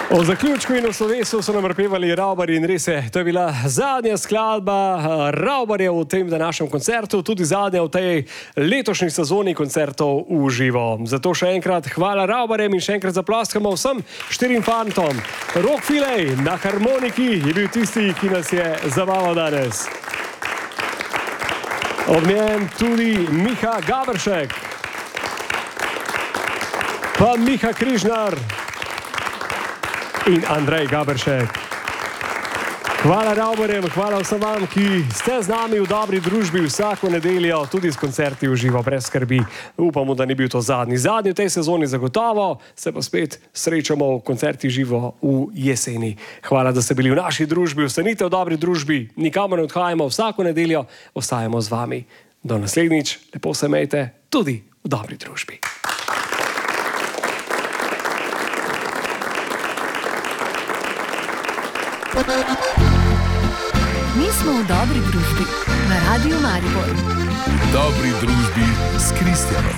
O zaključku in o slovesu so nam prepevali Ravbar in res je, to je bila zadnja skladba Ravbarja v tem današnjem koncertu, tudi zadnja v tej letošnji sezoni koncertov v živo. Zato še enkrat hvala Ravbarjem in še enkrat zaploskamo vsem 4 fantom. Rok Filej na harmoniki je bil tisti, ki nas je zabaval danes. Ob njem tudi Miha Gaberšek, pa Miha Križnar in Andrej Gaberšek. Hvala Ravbarjem, hvala vsem vam, ki ste z nami v dobri družbi vsako nedeljo, tudi s koncerti v živo, brez skrbi. Upamo, da ni bil to zadnji. Zadnji v tej sezoni zagotovo, se pa spet srečamo v koncerti živo v jeseni. Hvala, da ste bili v naši družbi, ostanite v dobri družbi, nikamor ne odhajamo, vsako nedeljo ostajamo z vami. Do naslednjič, lepo se imejte, tudi v dobri družbi. Mi smo v dobri družbi na Radiu Maribor. V dobri družbi s Kristjanom.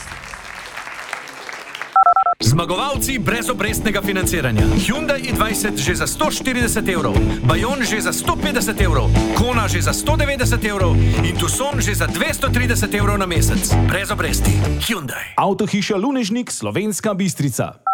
Zmagovalci brezobrestnega financiranja. Hyundai i20 že za 140 evrov, Bayon že za 150 evrov, Kona že za 190 evrov in Tucson že za 230 evrov na mesec. Brez obresti. Hyundai. Avtohiša Lunežnik, Slovenska Bistrica.